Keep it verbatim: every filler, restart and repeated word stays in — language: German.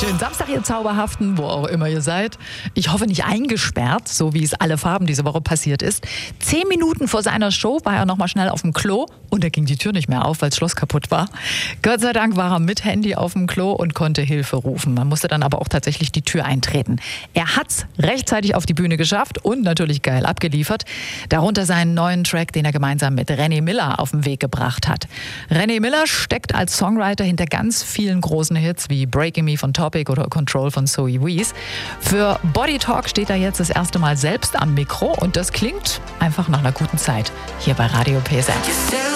Schönen Samstag, ihr Zauberhaften, wo auch immer ihr seid. Ich hoffe nicht eingesperrt, so wie es alle Farben diese Woche passiert ist. Zehn Minuten vor seiner Show war er noch mal schnell auf dem Klo und da ging die Tür nicht mehr auf, weil das Schloss kaputt war. Gott sei Dank war er mit Handy auf dem Klo und konnte Hilfe rufen. Man musste dann aber auch tatsächlich die Tür eintreten. Er hat's rechtzeitig auf die Bühne geschafft und natürlich geil abgeliefert. Darunter seinen neuen Track, den er gemeinsam mit René Miller auf den Weg gebracht hat. René Miller steckt als Songwriter hinter ganz vielen großen Hits wie Breaking Me von Topic oder Control von Zoe Wees. Für Body Talk steht er jetzt das erste Mal selbst am Mikro und das klingt einfach nach einer guten Zeit hier bei Radio P S N.